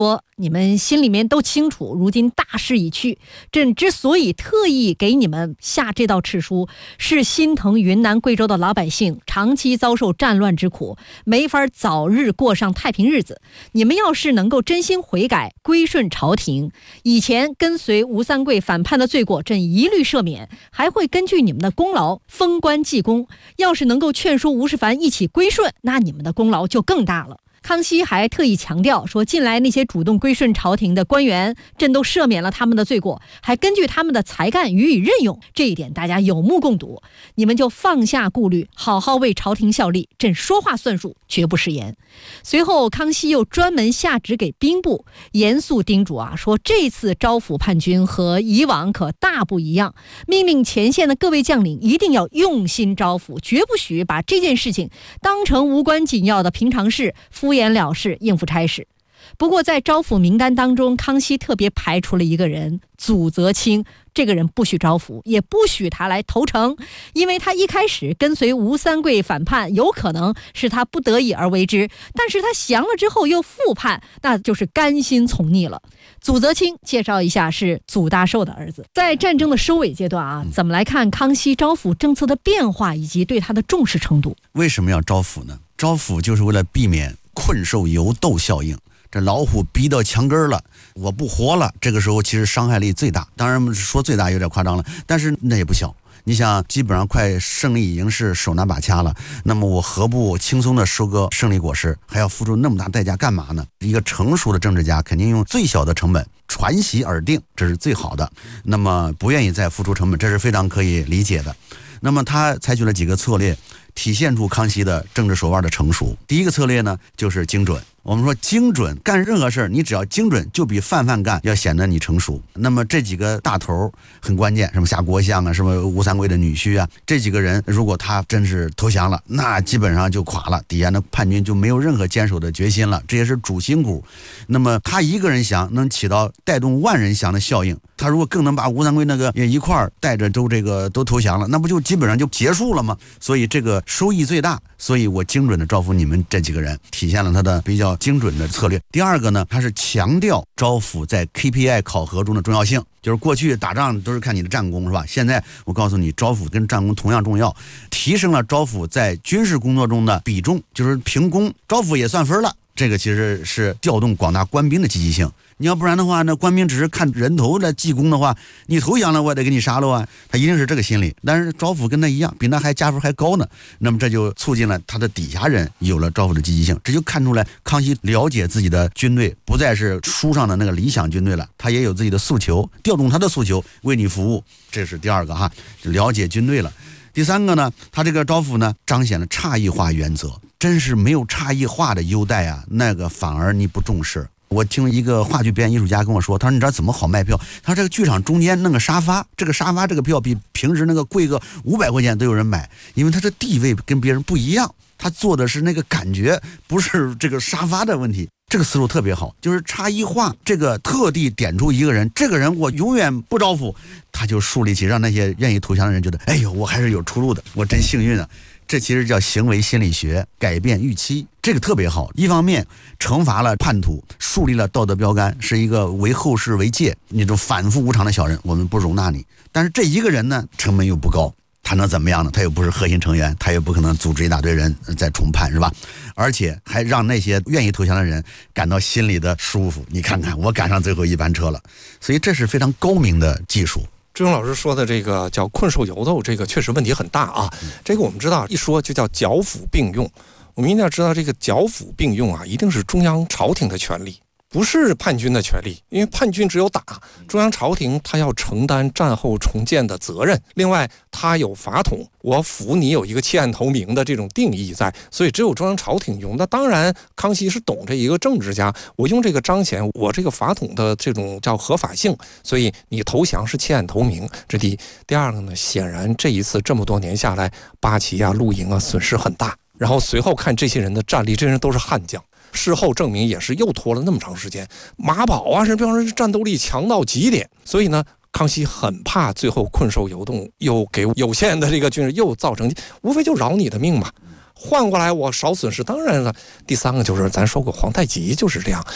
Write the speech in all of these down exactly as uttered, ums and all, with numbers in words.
说你们心里面都清楚，如今大势已去，朕之所以特意给你们下这道敕书，是心疼云南贵州的老百姓长期遭受战乱之苦，没法早日过上太平日子。你们要是能够真心悔改，归顺朝廷，以前跟随吴三桂反叛的罪过，朕一律赦免，还会根据你们的功劳封官记功。要是能够劝说吴世蕃一起归顺，那你们的功劳就更大了。康熙还特意强调说，近来那些主动归顺朝廷的官员，朕都赦免了他们的罪过，还根据他们的才干予以任用，这一点大家有目共睹。你们就放下顾虑，好好为朝廷效力，朕说话算数，绝不食言。随后康熙又专门下旨给兵部，严肃叮嘱啊，说这次招抚叛军和以往可大不一样，命令前线的各位将领一定要用心招抚，绝不许把这件事情当成无关紧要的平常事，敷衍了事，应付差事。不过在招抚名单当中，康熙特别排除了一个人，祖泽清。这个人不许招抚，也不许他来投诚，因为他一开始跟随吴三桂反叛，有可能是他不得已而为之，但是他降了之后又复叛，那就是甘心从逆了。祖泽清介绍一下，是祖大寿的儿子。在战争的收尾阶段啊，怎么来看康熙招抚政策的变化以及对他的重视程度？ 为什么要招抚呢？招抚就是为了避免困兽犹斗效应，这老虎逼到墙根了，我不活了，这个时候其实伤害力最大。当然说最大有点夸张了，但是那也不小。你想基本上快胜利已经是手拿把掐了，那么我何不轻松的收割胜利果实，还要付出那么大代价干嘛呢？一个成熟的政治家肯定用最小的成本传习而定，这是最好的。那么不愿意再付出成本，这是非常可以理解的。那么他采取了几个策略，体现出康熙的政治手腕的成熟。第一个策略呢，就是精准。我们说精准，干任何事儿，你只要精准，就比泛泛干要显得你成熟。那么这几个大头很关键，什么夏国相啊，什么吴三桂的女婿啊，这几个人如果他真是投降了，那基本上就垮了，底下的叛军就没有任何坚守的决心了，这也是主心骨。那么他一个人降，能起到带动万人降的效应。他如果更能把吴三桂那个也一块儿带着都这个都投降了，那不就基本上就结束了吗？所以这个收益最大，所以我精准的招抚你们这几个人，体现了他的比较精准的策略。第二个呢，他是强调招抚在 K P I 考核中的重要性，就是过去打仗都是看你的战功是吧？现在我告诉你，招抚跟战功同样重要，提升了招抚在军事工作中的比重，就是评功，招抚也算分了。这个其实是调动广大官兵的积极性。你要不然的话，那官兵只是看人头来记功的话，你投降了我也得给你杀了啊，他一定是这个心理。但是招抚跟他一样，比那还加分还高呢，那么这就促进了他的底下人有了招抚的积极性，这就看出来康熙了解自己的军队不再是书上的那个理想军队了，他也有自己的诉求，调动他的诉求为你服务，这是第二个哈，了解军队了。第三个呢，他这个招抚呢彰显了差异化原则，真是没有差异化的优待啊，那个反而你不重视。我听一个话剧表演艺术家跟我说，他说你知道怎么好卖票？他说这个剧场中间弄个沙发，这个沙发这个票比平时那个贵个五百块钱都有人买，因为他的地位跟别人不一样，他做的是那个感觉，不是这个沙发的问题。这个思路特别好，就是差异化，这个特地点出一个人，这个人我永远不招抚，他就树立起让那些愿意投降的人觉得，哎呦，我还是有出路的，我真幸运啊。这其实叫行为心理学，改变预期，这个特别好。一方面惩罚了叛徒，树立了道德标杆，是一个为后世为戒，那种反复无常的小人我们不容纳你。但是这一个人呢，成本又不高，他能怎么样呢？他又不是核心成员，他也不可能组织一大堆人在重叛，是吧？而且还让那些愿意投降的人感到心里的舒服，你看看我赶上最后一班车了。所以这是非常高明的技术。 志勇老师说的这个叫困兽犹斗，这个确实问题很大啊。这个我们知道，一说就叫剿抚并用。我们一定要知道，这个剿抚并用啊，一定是中央朝廷的权利，不是叛军的权利。因为叛军只有打，中央朝廷他要承担战后重建的责任。另外，他有法统，我抚你有一个弃暗投明的这种定义在，所以只有中央朝廷用。那当然，康熙是懂这一个政治家，我用这个彰显我这个法统的这种叫合法性，所以你投降是弃暗投明，这第一。第二个呢，显然这一次这么多年下来，八旗啊、露营啊损失很大。然后随后看这些人的战力，这些人都是悍将。事后证明也是又拖了那么长时间，马宝啊，这帮人战斗力强到极点，所以呢，康熙很怕最后困兽犹斗，又给有限的这个军人又造成，无非就饶你的命嘛。换过来我少损失，当然了。第三个就是咱说过皇太极就是这样，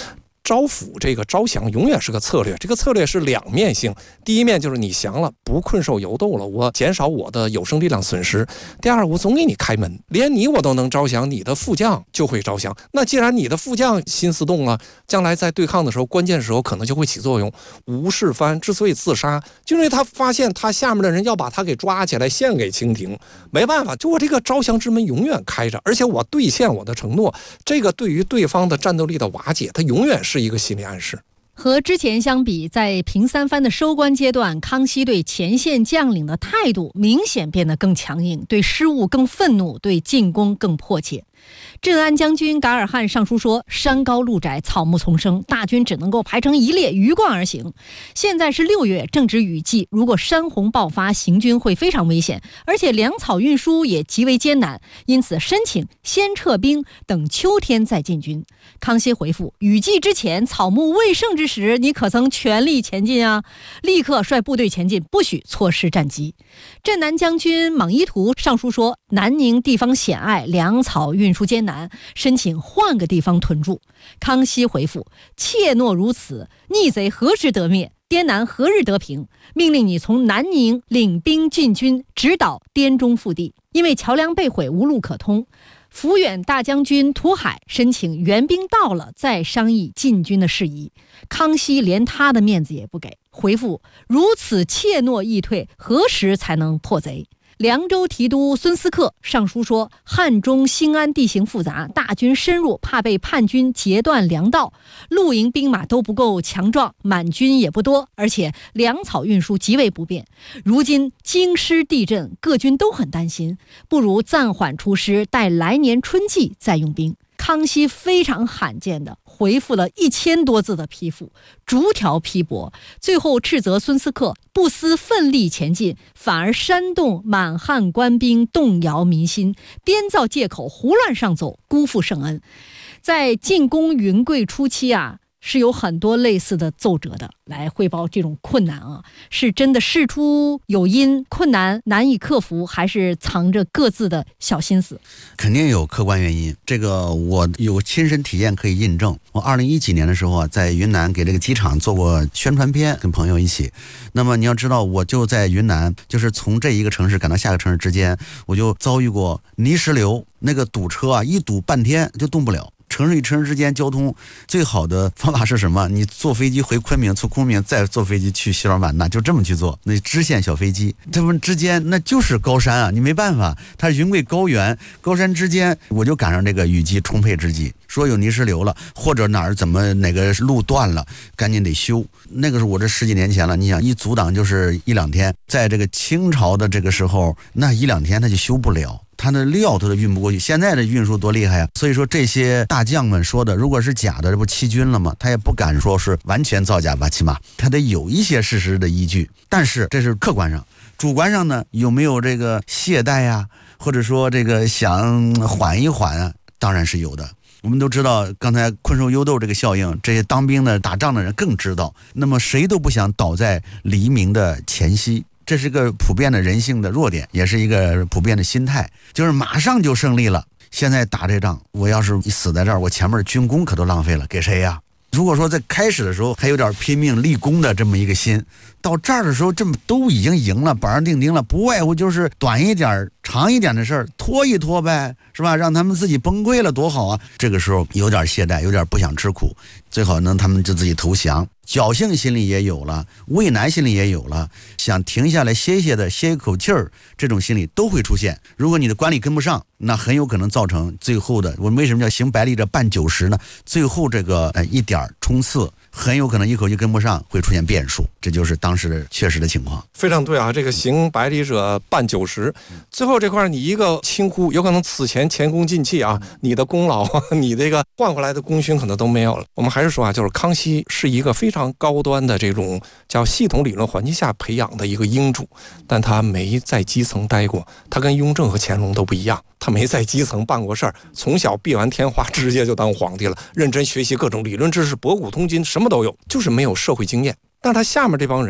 招抚这个招降永远是个策略，这个策略是两面性。第一面就是你降了，不困兽犹斗了，我减少我的有生力量损失。第二，我总给你开门，连你我都能招降，你的副将就会招降。那既然你的副将心思动了，将来在对抗的时候，关键时候可能就会起作用。吴世蕃之所以自杀，就因为他发现他下面的人要把他给抓起来献给清廷，没办法，就我这个招降之门永远开着，而且我兑现我的承诺，这个对于对方的战斗力的瓦解，它永远是一个心理暗示。 和之前相比，在平三藩的收官阶段，康熙对前线将领的态度明显变得更强硬，对失误更愤怒，对进攻更迫切。镇安将军噶尔汗上书说，山高路窄，草木丛生，大军只能够排成一列鱼贯而行。现在是六月，正值雨季，如果山洪爆发，行军会非常危险，而且粮草运输也极为艰难，因此申请先撤兵，等秋天再进军。康熙回复，雨季之前，草木未盛之时，你可曾全力前进啊？立刻率部队前进，不许错失战机。镇南将军莽伊图上书说，南宁地方险隘，粮草运输艰难，申请换个地方屯驻。康熙回复，切诺如此，逆贼何时得灭？滇南何日得平？命令你从南宁领兵进军，直捣滇中腹地。因为桥梁被毁，无路可通，抚远大将军涂海申请援兵到了再商议进军的事宜。康熙连他的面子也不给，回复，如此怯懦易退，何时才能破贼？凉州提督孙思克上书说，汉中兴安地形复杂，大军深入，怕被叛军截断粮道，露营兵马都不够强壮，满军也不多，而且粮草运输极为不便。如今京师地震，各军都很担心，不如暂缓出师，待来年春季再用兵。康熙非常罕见的回复了一千多字的批复，逐条批驳，最后斥责孙思克不思奋力前进，反而煽动满汉官兵，动摇民心，编造借口，胡乱上奏，辜负圣恩。在进攻云贵初期啊，是有很多类似的奏折的来汇报这种困难啊，是真的事出有因，困难难以克服，还是藏着各自的小心思？ 肯定有客观原因，这个我有亲身体验可以印证。我二零一几年的时候啊，在云南给这个机场做过宣传片，跟朋友一起。那么你要知道，我就在云南，就是从这一个城市赶到下个城市之间，我就遭遇过泥石流，那个堵车啊，一堵半天就动不了。城市与城市之间交通最好的方法是什么？你坐飞机回昆明，从昆明再坐飞机去西双版纳，就这么去做。那支线小飞机，他们之间那就是高山啊，你没办法，它是云贵高原，高山之间，我就赶上这个雨季充沛之际，说有泥石流了，或者哪儿怎么哪个路断了，赶紧得修。那个是我这十几年前了，你想一阻挡就是一两天，在这个清朝的这个时候，那一两天他就修不了。他的料他都运不过去，现在的运输多厉害啊！所以说这些大将们说的，如果是假的，这不欺君了吗？他也不敢说是完全造假吧，起码他得有一些事实的依据。但是这是客观上，主观上呢，有没有这个懈怠呀、啊，或者说这个想缓一缓啊？当然是有的。我们都知道，刚才困兽犹斗这个效应，这些当兵的、打仗的人更知道。那么谁都不想倒在黎明的前夕。这是个普遍的人性的弱点，也是一个普遍的心态，就是马上就胜利了。现在打这仗，我要是死在这儿，我前面军功可都浪费了，给谁呀？如果说在开始的时候还有点拼命立功的这么一个心，到这儿的时候这么都已经赢了，板上钉钉了，不外乎就是短一点长一点的事儿，拖一拖呗，是吧？让他们自己崩溃了多好啊！这个时候有点懈怠，有点不想吃苦，最好能他们就自己投降。侥幸心里也有了，畏难心里也有了，想停下来歇歇的歇一口气儿，这种心理都会出现。如果你的管理跟不上，那很有可能造成最后的，我们为什么叫行百里者半九十呢？最后这个呃一点冲刺，很有可能一口气跟不上，会出现变数。这就是当时的确实的情况。 非常对啊，这个行百里者半九十，最后这块你一个轻忽，有可能此前前功尽弃啊，你的功劳，你这个换回来的功勋可能都没有了。我们还是说啊，就是康熙是一个非常高端的这种叫系统理论环境下培养的一个英主，但他没在基层待过，他跟雍正和乾隆都不一样，他没在基层办过事儿，从小闭完天花直接就当皇帝了，认真学习各种理论知识，博古通今，什么都有，就是没有社会经验。但是他下面这帮人啊，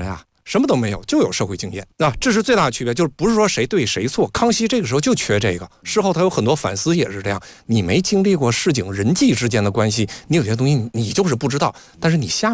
什么都没有，就有社会经验啊，这是最大的区别，就是不是说谁对谁错。康熙这个时候就缺这个，事后他有很多反思也是这样。你没经历过市井人际之间的关系，你有些东西你就是不知道，但是你下面